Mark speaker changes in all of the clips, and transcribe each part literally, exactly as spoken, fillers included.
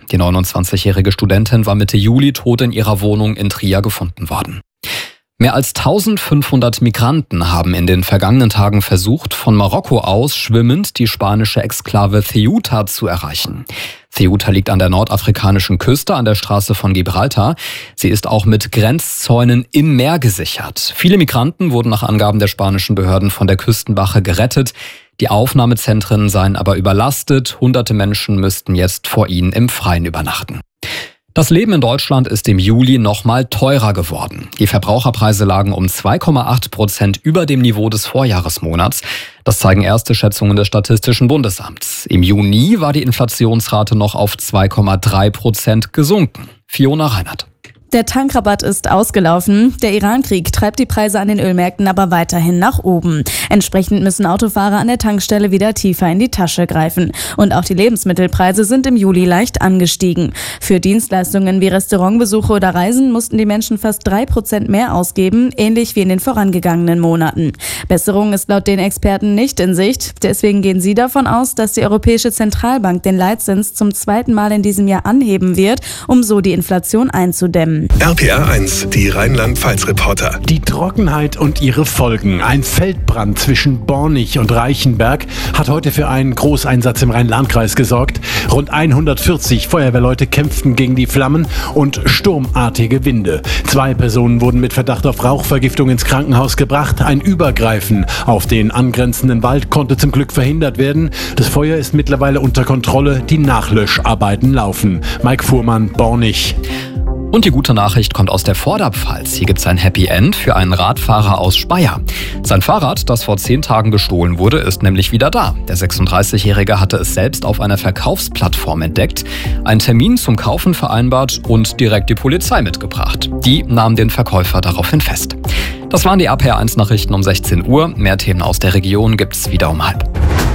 Speaker 1: Die neunundzwanzigjährige Studentin war Mitte Juli tot in ihrer Wohnung in Trier gefunden worden. Mehr als eintausendfünfhundert Migranten haben in den vergangenen Tagen versucht, von Marokko aus schwimmend die spanische Exklave Ceuta zu erreichen. Ceuta liegt an der nordafrikanischen Küste an der Straße von Gibraltar. Sie ist auch mit Grenzzäunen im Meer gesichert. Viele Migranten wurden nach Angaben der spanischen Behörden von der Küstenwache gerettet. Die Aufnahmezentren seien aber überlastet. Hunderte Menschen müssten jetzt vor ihnen im Freien übernachten. Das Leben in Deutschland ist im Juli nochmal teurer geworden. Die Verbraucherpreise lagen um zwei Komma acht Prozent über dem Niveau des Vorjahresmonats. Das zeigen erste Schätzungen des Statistischen Bundesamts. Im Juni war die Inflationsrate noch auf zwei Komma drei Prozent gesunken. Fiona Reinhardt.
Speaker 2: Der Tankrabatt ist ausgelaufen. Der Iran-Krieg treibt die Preise an den Ölmärkten aber weiterhin nach oben. Entsprechend müssen Autofahrer an der Tankstelle wieder tiefer in die Tasche greifen. Und auch die Lebensmittelpreise sind im Juli leicht angestiegen. Für Dienstleistungen wie Restaurantbesuche oder Reisen mussten die Menschen fast drei Prozent mehr ausgeben, ähnlich wie in den vorangegangenen Monaten. Besserung ist laut den Experten nicht in Sicht. Deswegen gehen sie davon aus, dass die Europäische Zentralbank den Leitzins zum zweiten Mal in diesem Jahr anheben wird, um so die Inflation einzudämmen.
Speaker 3: R P R eins, die Rheinland-Pfalz-Reporter.
Speaker 4: Die Trockenheit und ihre Folgen. Ein Feldbrand zwischen Bornig und Reichenberg hat heute für einen Großeinsatz im Rhein-Lahn-Kreis gesorgt. Rund hundertvierzig Feuerwehrleute kämpften gegen die Flammen und sturmartige Winde. Zwei Personen wurden mit Verdacht auf Rauchvergiftung ins Krankenhaus gebracht. Ein Übergreifen auf den angrenzenden Wald konnte zum Glück verhindert werden. Das Feuer ist mittlerweile unter Kontrolle. Die Nachlöscharbeiten laufen. Mike Fuhrmann, Bornig.
Speaker 1: Und die gute Nachricht kommt aus der Vorderpfalz. Hier gibt es ein Happy End für einen Radfahrer aus Speyer. Sein Fahrrad, das vor zehn Tagen gestohlen wurde, ist nämlich wieder da. Der sechsunddreißigjährige hatte es selbst auf einer Verkaufsplattform entdeckt, einen Termin zum Kaufen vereinbart und direkt die Polizei mitgebracht. Die nahm den Verkäufer daraufhin fest. Das waren die R P R eins Nachrichten um sechzehn Uhr. Mehr Themen aus der Region gibt's wieder um halb.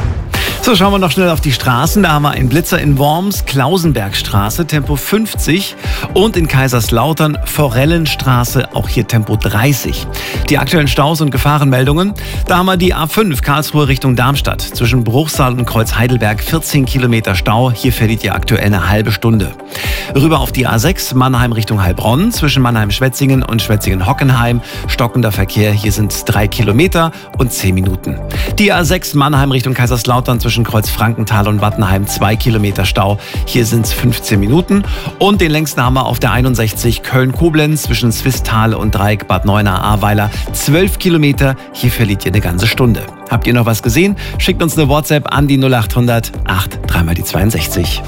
Speaker 5: So, schauen wir noch schnell auf die Straßen. Da haben wir einen Blitzer in Worms, Klausenbergstraße, Tempo fünfzig und in Kaiserslautern, Forellenstraße, auch hier Tempo dreißig. Die aktuellen Staus und Gefahrenmeldungen, da haben wir die A fünf, Karlsruhe Richtung Darmstadt. Zwischen Bruchsal und Kreuz Heidelberg vierzehn Kilometer Stau, hier verliert ihr aktuell eine halbe Stunde. Rüber auf die A sechs, Mannheim Richtung Heilbronn, zwischen Mannheim-Schwetzingen und Schwetzingen-Hockenheim. Stockender Verkehr, hier sind es drei Kilometer und zehn Minuten. Die A sechs, Mannheim Richtung Kaiserslautern, zwischen Kreuz Frankenthal und Wattenheim zwei Kilometer Stau. Hier sind es fünfzehn Minuten. Und den längsten haben wir auf der einundsechzig Köln-Koblenz zwischen Swisttal und Dreieck Bad Neuenahr-Ahrweiler. zwölf Kilometer. Hier verliert ihr eine ganze Stunde. Habt ihr noch was gesehen? Schickt uns eine WhatsApp an die null acht hundert acht drei mal die zweiundsechzig.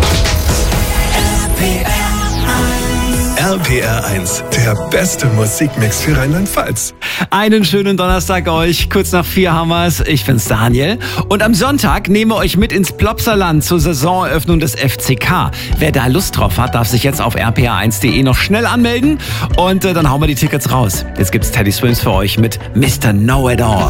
Speaker 3: R P R eins, der beste Musikmix für Rheinland-Pfalz.
Speaker 5: Einen schönen Donnerstag euch. Kurz nach vier haben wir's. Ich bin's, Daniel. Und am Sonntag nehmen wir euch mit ins Plopsaland zur Saisoneröffnung des F C K. Wer da Lust drauf hat, darf sich jetzt auf r p r eins punkt de noch schnell anmelden. Und äh, dann hauen wir die Tickets raus. Jetzt gibt's Teddy Swims für euch mit Mister Know It All.